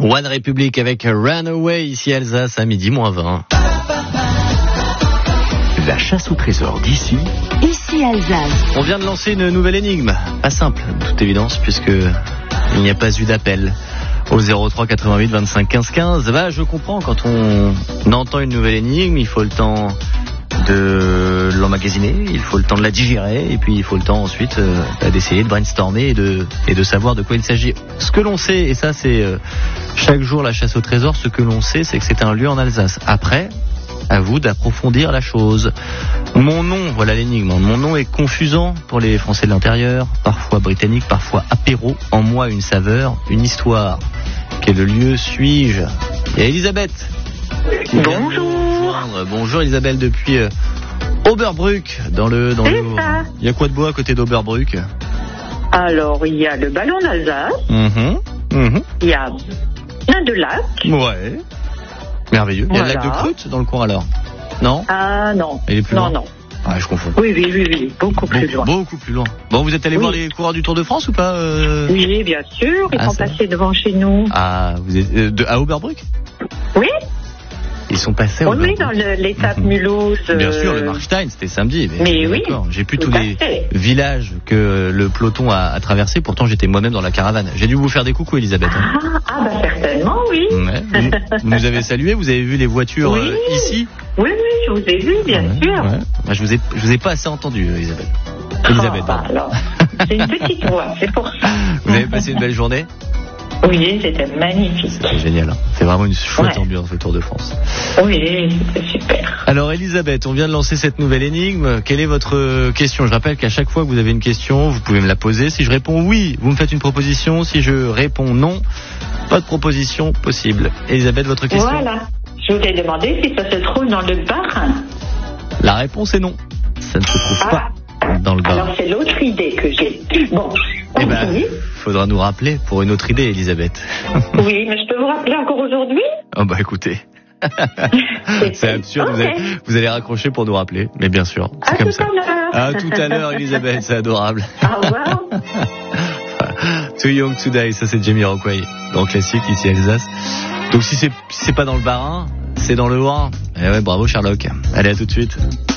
One Republic avec Runaway ici Alsace à midi moins 20. La chasse au trésor d'ici. Ici Alsace. On vient de lancer une nouvelle énigme. Pas simple, de toute évidence, puisque il n'y a pas eu d'appel. Au 03 88 25 15 15. Bah, je comprends, quand on entend une nouvelle énigme, il faut le temps de l'emmagasiner, il faut le temps de la digérer, et puis il faut le temps ensuite d'essayer de brainstormer et de savoir de quoi il s'agit. Ce que l'on sait, et ça c'est chaque jour la chasse au trésor, ce que l'on sait, c'est que c'est un lieu en Alsace. Après, à vous d'approfondir la chose. Mon nom, voilà l'énigme, mon nom est confusant pour les Français de l'intérieur, parfois britannique, parfois apéro, en moi une saveur, une histoire. Quel lieu suis-je? Et Elisabeth. Bonjour. Bonjour Elisabeth depuis Oberbruck dans le Haut. Il y a quoi de beau à côté d'Oberbruck? Alors, il y a le ballon d'Alsace. Il y a plein de lacs. Ouais. Merveilleux. Voilà. Il y a le lac de Creut dans le coin alors? Non? Ah non. Il est plus loin? Non. Ah, je confonds. Oui. Beaucoup plus loin. Beaucoup plus loin. Bon, vous êtes allé voir les coureurs du Tour de France ou pas Oui, bien sûr. Ils sont passés devant chez nous. Ah, vous êtes à Oberbruck? Oui. Ils sont passés à Oui, Oberbruck. dans l'étape Mulhouse. Bien sûr, le Markstein, c'était samedi. Mais oui. D'accord. J'ai plus tous Tout à les fait. villages que le peloton a traversé. Pourtant, j'étais moi-même dans la caravane. J'ai dû vous faire des coucous, Elisabeth. Bah certainement, oui. Ouais. Vous nous avez salué, vous avez vu les voitures Oui. ici? Oui, je vous ai vu, bien sûr. Ouais. Moi, je vous ai pas assez entendu, Elisabeth. Alors, c'est une petite voix, c'est pour ça. Vous avez passé une belle journée? Oui, c'était magnifique. C'est génial. C'est vraiment une chouette Ouais. ambiance, le Tour de France. Oui, c'était super. Alors, Elisabeth, on vient de lancer cette nouvelle énigme. Quelle est votre question? Je rappelle qu'à chaque fois que vous avez une question, vous pouvez me la poser. Si je réponds oui, vous me faites une proposition. Si je réponds non, pas de proposition possible. Elisabeth, votre question? Voilà. Je vous ai demandé si ça se trouve dans le Bas-Rhin. La réponse est non. Ça ne se trouve pas dans le Bas. Alors, c'est l'autre idée que j'ai. Bon, Eh ben, oui. faudra nous rappeler pour une autre idée, Elisabeth. Oui, mais je peux vous rappeler encore aujourd'hui? Oh bah écoutez. C'est absurde, Ok. vous allez raccrocher pour nous rappeler, mais bien sûr, c'est À comme tout ça. à l'heure. À tout à l'heure, Elisabeth, c'est adorable. Au revoir. Too Young to Die, ça c'est Jamiroquai, dans classique ici à Alsace. Donc si c'est pas dans le Bas-Rhin, c'est dans le Haut-Rhin. Eh ouais, bravo Sherlock. Allez, à tout de suite.